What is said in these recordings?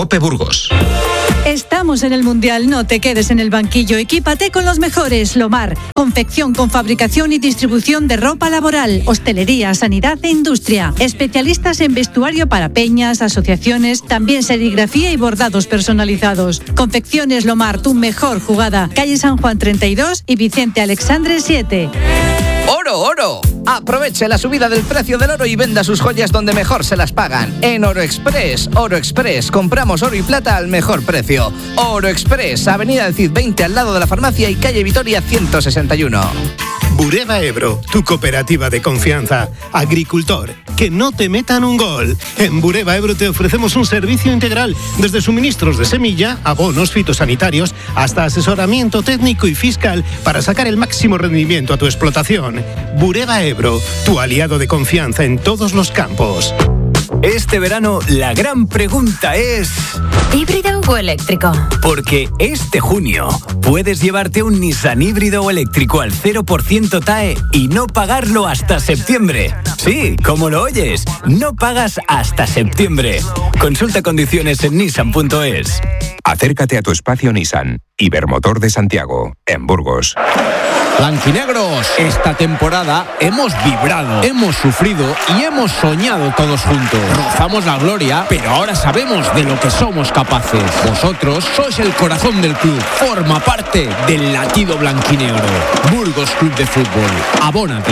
COPE Burgos. Estamos en el Mundial, no te quedes en el banquillo, equípate con los mejores. Lomar, confección con fabricación y distribución de ropa laboral, hostelería, sanidad e industria. Especialistas en vestuario para peñas, asociaciones, también serigrafía y bordados personalizados. Confecciones Lomar, tu mejor jugada. Calle San Juan 32 y Vicente Alexandre 7. ¡Oro, oro! Aproveche la subida del precio del oro y venda sus joyas donde mejor se las pagan. En Oro Express. Oro Express. Compramos oro y plata al mejor precio. Oro Express. Avenida del Cid 20 al lado de la farmacia y calle Vitoria 161. Bureba Ebro, tu cooperativa de confianza. Agricultor, que no te metan un gol. En Bureba Ebro te ofrecemos un servicio integral, desde suministros de semilla, abonos fitosanitarios, hasta asesoramiento técnico y fiscal para sacar el máximo rendimiento a tu explotación. Bureba Ebro, tu aliado de confianza en todos los campos. Este verano la gran pregunta es... ¿híbrido o eléctrico? Porque este junio puedes llevarte un Nissan híbrido o eléctrico al 0% TAE y no pagarlo hasta septiembre. Sí, como lo oyes, no pagas hasta septiembre. Consulta condiciones en nissan.es. Acércate a tu espacio Nissan. Ibermotor de Santiago, en Burgos. Blanquinegros, esta temporada hemos vibrado, hemos sufrido y hemos soñado todos juntos. Rozamos la gloria, pero ahora sabemos de lo que somos capaces. Vosotros sois el corazón del club, forma parte del latido blanquinegro. Burgos Club de Fútbol, abónate.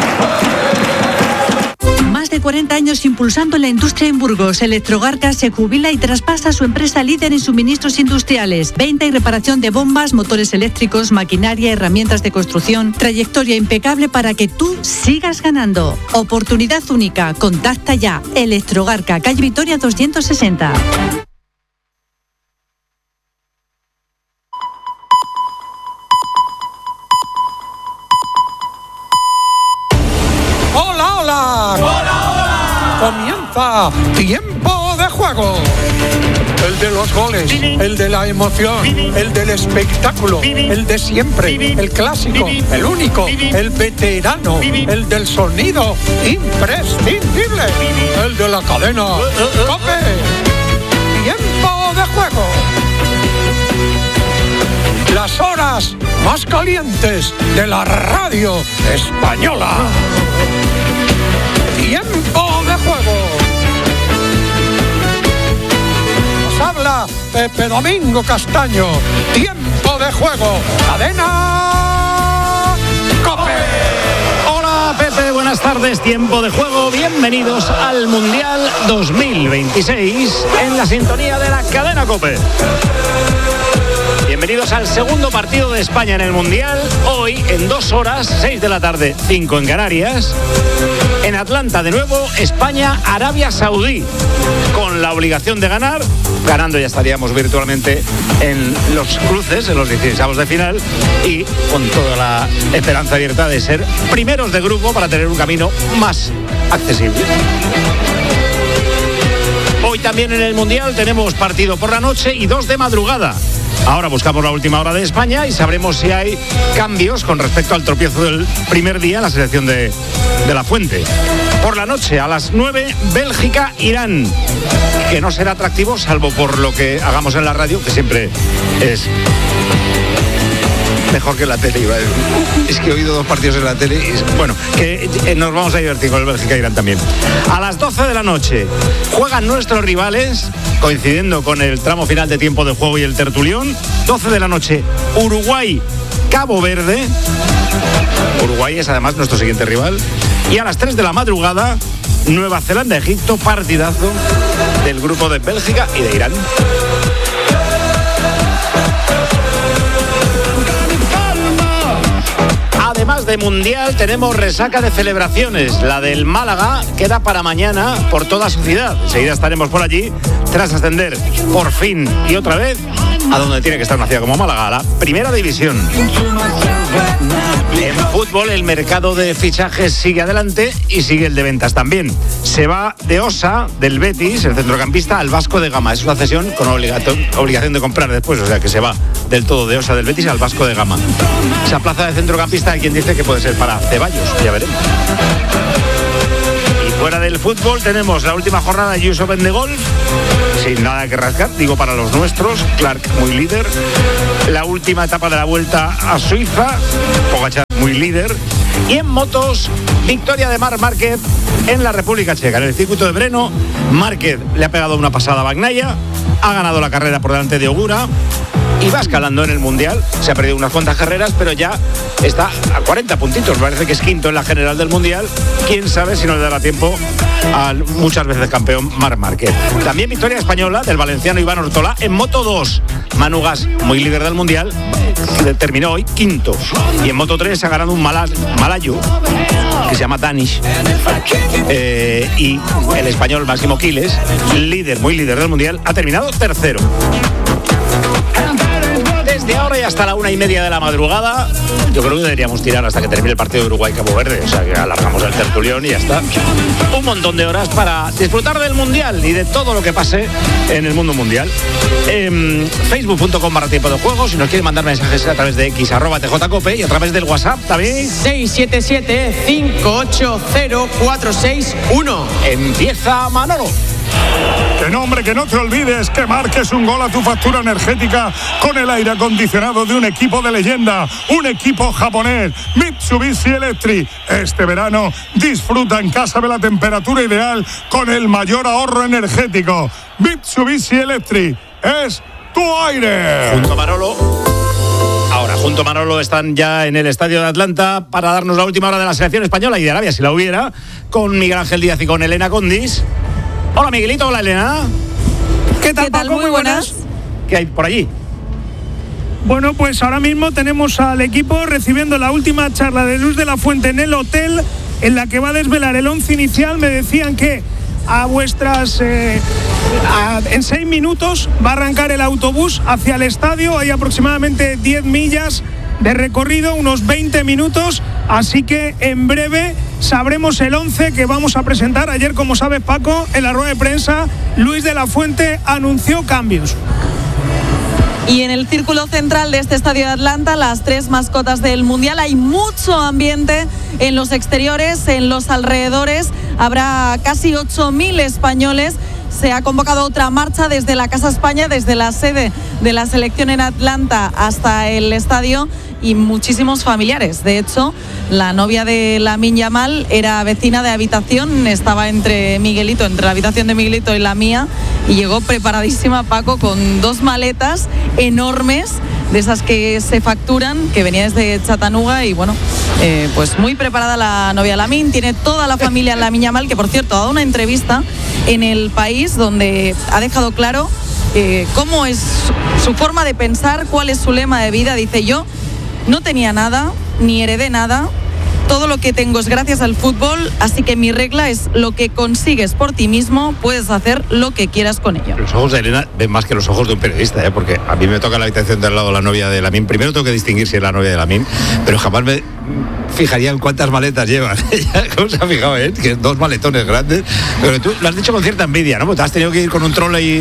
Más de 40 años impulsando la industria en Burgos. Electrogarca se jubila y traspasa a su empresa líder en suministros industriales. Venta y reparación de bombas, motores eléctricos, maquinaria, herramientas de construcción. Trayectoria impecable para que tú sigas ganando. Oportunidad única. Contacta ya. Electrogarca, calle Vitoria 260. Comienza Tiempo de Juego. El de los goles, el de la emoción, el del espectáculo, el de siempre, el clásico, el único, el veterano, el del sonido imprescindible, el de la cadena COPE. Tiempo de Juego. Las horas más calientes de la radio española. Tiempo de Juego. Nos habla Pepe Domingo Castaño. Tiempo de Juego. Cadena COPE. Hola Pepe, buenas tardes. Tiempo de Juego. Bienvenidos al Mundial 2026 en la sintonía de la cadena COPE. Bienvenidos al segundo partido de España en el Mundial. Hoy en 2 horas, 6 de la tarde, 5 en Canarias. En Atlanta de nuevo, España-Arabia Saudí. Con la obligación de ganar. Ganando ya estaríamos virtualmente en los cruces, en los 16avos de final. Y con toda la esperanza abierta de ser primeros de grupo para tener un camino más accesible. Hoy también en el Mundial tenemos partido por la noche y 2 de madrugada. Ahora buscamos la última hora de España y sabremos si hay cambios con respecto al tropiezo del primer día en la selección de La Fuente. Por la noche, a las 9, Bélgica-Irán, que no será atractivo salvo por lo que hagamos en la radio, que siempre es mejor que en la tele. Es que he oído 2 partidos en la tele y bueno, que nos vamos a divertir con el Bélgica-Irán también. A las 12 de la noche juegan nuestros rivales, coincidiendo con el tramo final de Tiempo de Juego y el tertulión. 12 de la noche, Uruguay-Cabo Verde. Uruguay es además nuestro siguiente rival. Y a las 3 de la madrugada, Nueva Zelanda-Egipto, partidazo del grupo de Bélgica y de Irán. Además de Mundial, tenemos resaca de celebraciones. La del Málaga queda para mañana por toda su ciudad. Enseguida estaremos por allí tras ascender por fin y otra vez a donde tiene que estar una ciudad como Málaga, a la primera división. En fútbol, el mercado de fichajes sigue adelante y sigue el de ventas también. Se va de Osa, del Betis, el centrocampista, al Vasco de Gama. Es una cesión con obligación de comprar después, o sea que se va del todo de Osa, del Betis, al Vasco de Gama. Esa plaza de centrocampista hay quien dice que puede ser para Ceballos, ya veremos. Fuera del fútbol tenemos la última jornada de US Open de golf, sin nada que rascar, digo para los nuestros. Clark muy líder. La última etapa de la Vuelta a Suiza, Pogačar muy líder. Y en motos, victoria de Marc Márquez en la República Checa. En el circuito de Brno, Márquez le ha pegado una pasada a Bagnaia, ha ganado la carrera por delante de Ogura y va escalando en el Mundial. Se ha perdido unas cuantas carreras, pero ya está a 40 puntitos. Parece que es quinto en la general del Mundial. Quién sabe si no le dará tiempo al muchas veces campeón Marc Márquez. También victoria española del valenciano Iván Ortola en Moto 2. Manu Gas, muy líder del Mundial, terminó hoy quinto. Y en Moto 3 ha ganado un malayo que se llama Danish. Y el español Máximo Quiles, muy líder del Mundial, ha terminado tercero. Desde ahora y hasta la 1:30 de la madrugada, yo creo que deberíamos tirar hasta que termine el partido de Uruguay-Cabo Verde. O sea, que alargamos el tertulión y ya está. Un montón de horas para disfrutar del Mundial y de todo lo que pase en el mundo mundial. Facebook.com/tiempo de juego. Si nos quieren mandar mensajes a través de X @tjcope y a través del WhatsApp también. 677-580-461. Empieza Manolo. Que no, hombre, que no te olvides que marques un gol a tu factura energética con el aire acondicionado de un equipo de leyenda, un equipo japonés, Mitsubishi Electric. Este verano disfruta en casa de la temperatura ideal con el mayor ahorro energético. Mitsubishi Electric es tu aire. Junto a Manolo están ya en el estadio de Atlanta para darnos la última hora de la selección española y de Arabia, si la hubiera, con Miguel Ángel Díaz y con Elena Condis. Hola Miguelito, hola Elena. ¿Qué tal, Paco? Muy buenas. ¿Qué hay por allí? Bueno, pues ahora mismo tenemos al equipo recibiendo la última charla de Luis de la Fuente en el hotel, en la que va a desvelar el 11 inicial. Me decían que en 6 minutos va a arrancar el autobús hacia el estadio. Hay aproximadamente 10 millas de recorrido, unos 20 minutos, así que en breve sabremos el 11 que vamos a presentar. Ayer, como sabes, Paco, en la rueda de prensa, Luis de la Fuente anunció cambios. Y en el círculo central de este estadio de Atlanta, las 3 mascotas del Mundial, hay mucho ambiente en los exteriores, en los alrededores. Habrá casi 8.000 españoles. Se ha convocado otra marcha desde la Casa España, desde la sede de la selección en Atlanta hasta el estadio, y muchísimos familiares. De hecho, la novia de Lamine Yamal era vecina de habitación, estaba entre la habitación de Miguelito y la mía, y llegó preparadísima, Paco, con 2 maletas enormes, de esas que se facturan, que venía desde Chattanooga, y bueno, pues muy preparada la novia Lamine. Tiene toda la familia Lamine Yamal, que por cierto ha dado una entrevista en El País donde ha dejado claro cómo es su forma de pensar, cuál es su lema de vida. Dice: yo no tenía nada, ni heredé nada, todo lo que tengo es gracias al fútbol, así que mi regla es: lo que consigues por ti mismo, puedes hacer lo que quieras con ello. Los ojos de Elena ven más que los ojos de un periodista, porque a mí me toca la habitación de al lado la novia de Lamine. Primero tengo que distinguir si es la novia de Lamine, pero jamás me fijaría en cuántas maletas llevan. ¿Cómo se ha fijado, que 2 maletones grandes? Pero tú lo has dicho con cierta envidia, ¿no? Porque te has tenido que ir con un trolley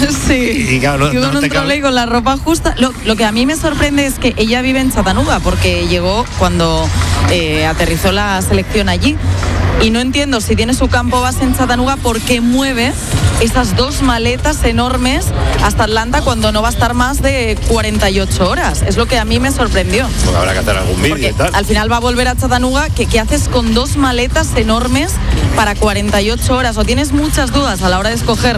sí, y claro, con un trolley con la ropa justa. Lo que a mí me sorprende es que ella vive en Chattanooga, porque llegó cuando aterrizó la selección allí. Y no entiendo, si tiene su campo base en Chattanooga, ¿por qué mueve esas 2 maletas enormes hasta Atlanta cuando no va a estar más de 48 horas? Es lo que a mí me sorprendió. Pues habrá que hacer algún vídeo y tal. Al final va a volver a Chattanooga. ¿Qué haces con 2 maletas enormes para 48 horas? O tienes muchas dudas a la hora de escoger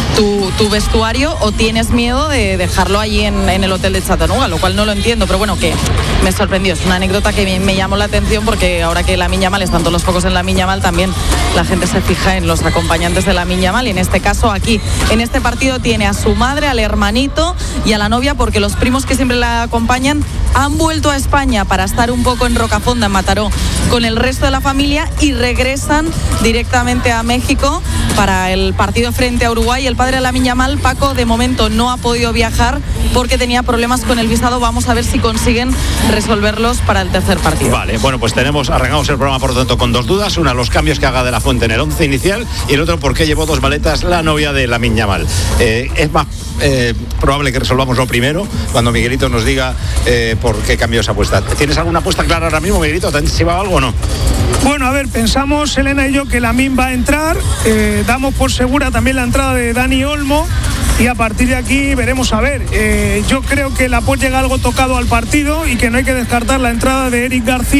tu vestuario, o tienes miedo de dejarlo allí en el hotel de Chattanooga, lo cual no lo entiendo, pero bueno, que me sorprendió. Es una anécdota que me llamó la atención, porque ahora que Lamine Yamal, están todos los focos en Lamine Yamal, también la gente se fija en los acompañantes de Lamine Yamal, y en este caso aquí, en este partido, tiene a su madre, al hermanito y a la novia, porque los primos que siempre la acompañan han vuelto a España para estar un poco en Rocafonda, en Mataró, con el resto de la familia, y regresan directamente a México para el partido frente a Uruguay. El padre de Lamine Yamal, Paco, de momento no ha podido viajar porque tenía problemas con el visado. Vamos a ver si consiguen resolverlos para el tercer partido. Vale, bueno, pues arrancamos el programa por lo tanto con dos dudas. Una, los cambios que haga De La Fuente en el 11 inicial, y el otro, por qué llevó 2 maletas la novia de Lamine Yamal. Es más probable que resolvamos lo primero cuando Miguelito nos diga por qué cambió esa apuesta. ¿Tienes alguna apuesta clara ahora mismo, Miguelito? ¿Te han llevado algo o no? Bueno, a ver, pensamos Elena y yo que Lamine va a entrar, damos por segura también la entrada de Dani Olmo, y a partir de aquí veremos a ver. Yo creo que Laporte llega algo tocado al partido y que no hay que descartar la entrada de Eric García.